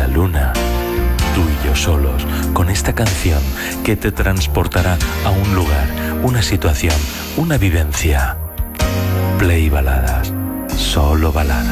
luna, tú y yo solos, con esta canción que te transportará a un lugar, una situación, una vivencia. Play Baladas, solo baladas.